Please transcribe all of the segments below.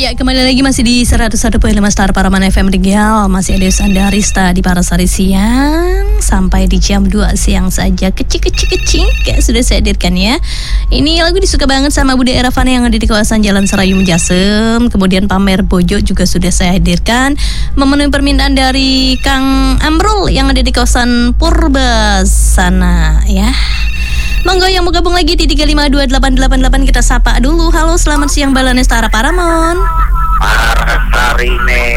Ya, kembali lagi masih di 101.5 Star Paraman FM Regal. Masih ada Sanda Arista di Parasari Siang sampai di jam 2 siang saja. Kecil kayak sudah saya hadirkan ya. Ini lagu disuka banget sama Bude Eravana yang ada di kawasan Jalan Serayu Menjasem. Kemudian Pamer Bojo juga sudah saya hadirkan, memenuhi permintaan dari Kang Amrul yang ada di kawasan Purba sana ya. Monggo yang mau gabung lagi di 3528888 kita sapa dulu. Halo, selamat siang Balane Stara Paramon. Parasarine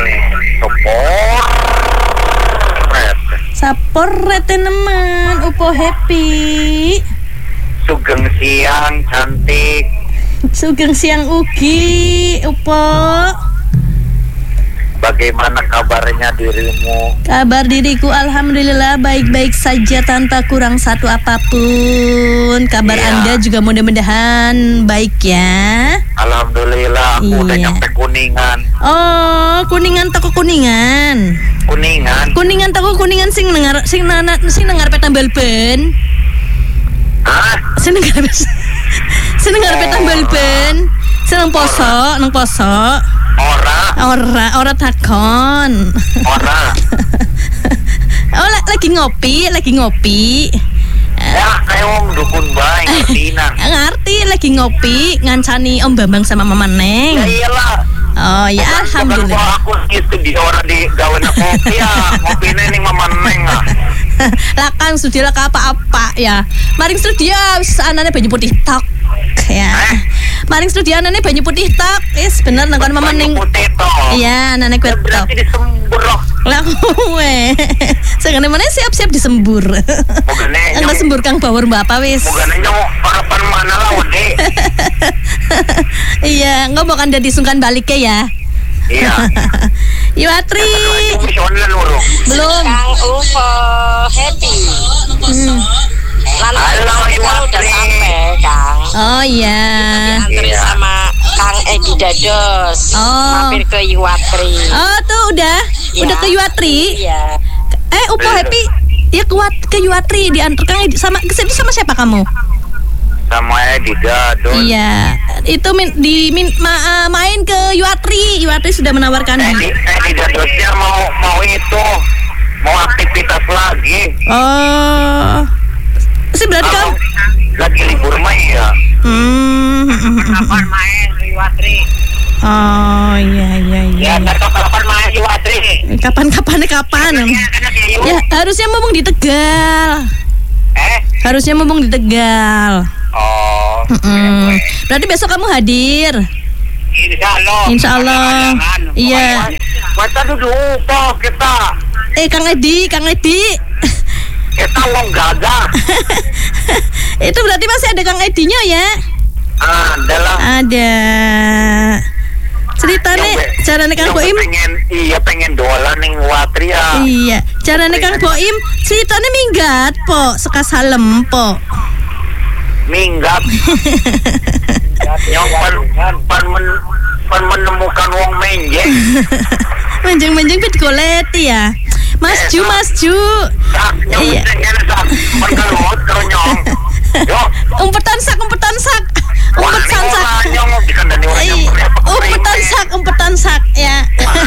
Saporet teman, upo happy. Sugeng siang cantik. Sugeng siang ugi, upo. Bagaimana kabarnya dirimu? Kabar diriku alhamdulillah baik-baik saja tanpa kurang satu apapun. Kabar Anda juga mudah-mudahan baik ya. Alhamdulillah, aku udah nyampe Kuningan. Oh, Kuningan toko Kuningan. Kuningan toko Kuningan sing nengar peta Balben. Hah? Sing nengar peta Balben. Seneng poso, nang poso. Ora takon. Oh, lagi ngopi. Ya, kayak wong dukun bae ngertina. Ngerti, lagi ngopi ngancani Om Bambang sama Mama Neng. Ya iyalah. Oh ya, alhamdulillah. Aku di studio ora di gawe kopi ya, ngopine ning Mama Neng ah. Lah Kang studio lah apa-apa ya. Maring studio anane banyu putih tok ya. Maring studio anane banyu putih tok. Wis bener nang Mama Neng. Iya, anane kuwi tok. Berarti disembur loh. Lah kowe. Sengene meneh siap-siap disembur. Enggak sembur Kang Bawor Bapak wis. Mogane nyok parapan mana lah wede. Iya, enggak mau kan dadi sungkan balik ya. Iya. Yuatri. Belum. Kang Ufo happy. Lalu udah sampai Kang. Oh iya. Diantri sama Kang Edi Dados. Mampir ke Yuatri. Oh tuh udah ke Yuatri. Iya. Upo happy. Ya ke Yuatri diantar Kang Edi sama sama siapa kamu? Sama Edi Dados. Iya, itu main ke Yuatri. Yuatri sudah menawarkan. Edi Dadosnya mau aktivitas lagi. Oh, sih berarti kamu lagi libur main ya. Kapan main ke Yuatri? Oh iya. Ya, kapan main ke Yuatri? Kapan? Ya harusnya mumpung di Tegal. Harusnya mumpung di Tegal. Oh. Berarti besok kamu hadir. Insya Allah. Iya. Masa dulu kita. Kang Edi. Kita wong gagah. Itu berarti masih ada Kang Edinya ya? Ada. Ceritanya carane Kang Boim. Pengen dolan ning Watri ya. Iya, carane Kang Boim ceritanya minggat po, sekasalem po. Minggat. Yang pan menemukan wong menjeng. Menjeng pit goleti ya. Mas Ju. Iya. Umpetan sak. Umpetan sak ya.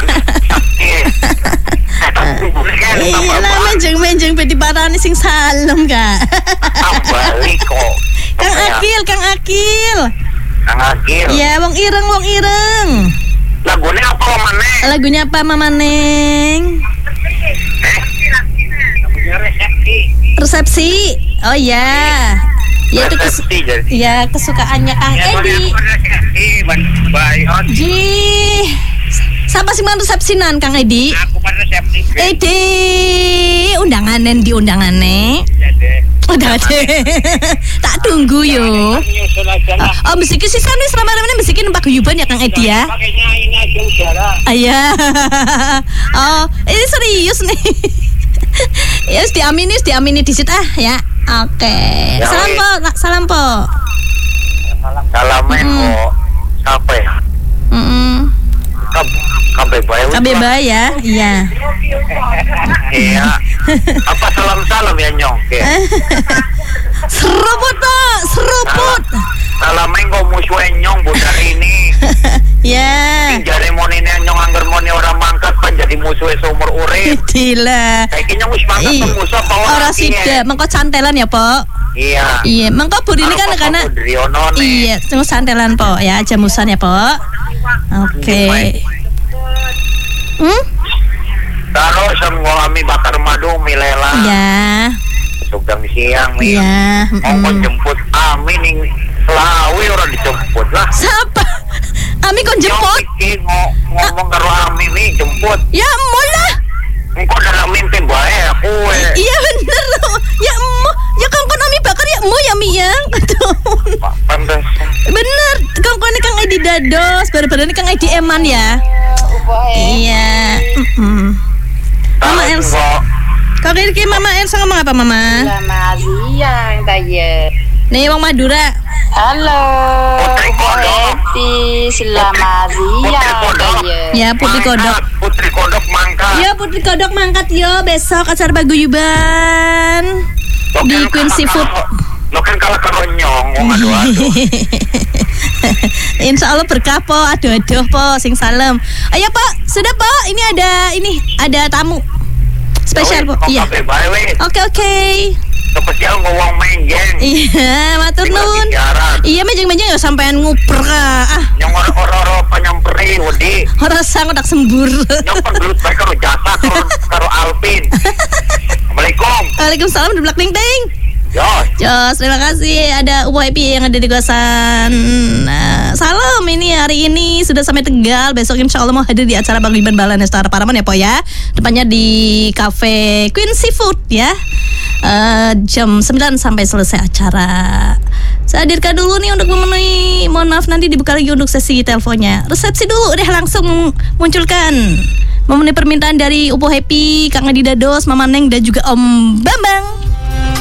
Iya lah menjeng pit diparani sing salem Kak. Balik kok. Kang Akil. Iya, wong ireng. Lagunya apa Mama Neng? Resepsi. Oh ya. Ya itu kesukaannya Kang Edi. Siapa sih man resepsinan Kang Edi? Aku kan resepsi. Edi undanganen di undangane. Udah deh. Tak tunggu yo. Oh, mesti sih wis ramai-ramai mesti numpak guyuban ya Kang Edi ya. Pakainya ini aja udara. Iya. Oh, ini serius nih. Yes, diamini di situ ya. Oke. Salam po. Salamen kok. Siapa ya? Kabeh bae ya. Iya. Iya. Apa salam ya nyong? Seruput. Salamen kok musuh nyong budar ini. Ya. Dila. Kayaknya wis banget musuh apa ora sida, mengko santelan ya, Po. Iya. Iya, mengko burine kan karena iya, tunggu santelan, Po, ya, jamusan ya, Po. Oke. Taruh semua kami bakar madu milela. Ya. Sudah siang nih. Iya. Mau jemput Ami nih Selawi orang dijemput lah. Siapa? Ami kon jemput? Ngomong karo Ami nih jemput. Ya mola. Engko dalam mimpi bae aku. Iya bener. Ya mo, ya kon Ami bakar ya mo ya Mi yang. Pantes. Bener, kon Kang Edi dados, baru-baru ini Kang Edi Eman ya. Iya. Mama Elsa. Kau kira Mama Elsa ngomong apa, Mama? Selamat siang, Taya. Nih, wong Madura. Halo. Happy, selamat siang, Taya. Ya, Putri Kodok. Putri Kodok mangkat. Ya, Putri Kodok mangkat yo besok acara paguyuban di Queen Seafood. Lo kan kalah keronyong, aduh. Insya Allah berkah, Po. Aduh Po, sing salem. Ayo, Po, sudah, Po. Ini ada tamu spesial, Po. Iya. Oke. Spesial ngomong menjeng. Iya, matur nuwun. Iya, menjeng-menjeng ya sampean nguper ka. Yang orang-orang penyamperi wedi. Ora sang otak sembur. Yang pengelut bae karo jasa karo Alpin. Assalamualaikum. Waalaikumsalam di belakang ting. Jos, terima kasih. Ada Upo Happy yang ada di kawasan Salem ini hari ini sudah sampai Tegal. Besok insya Allah mau hadir di acara Paguyuban Balan Star Paraman ya, Po ya. Depannya di Cafe Queen Seafood ya. Jam 9 sampai selesai acara. Saya hadirkan dulu nih untuk memenuhi. Mohon maaf nanti dibuka lagi untuk sesi teleponnya. Resepsi dulu deh, langsung munculkan memenuhi permintaan dari Upo Happy, Kang Edi Dados, Mama Neng dan juga Om Bambang.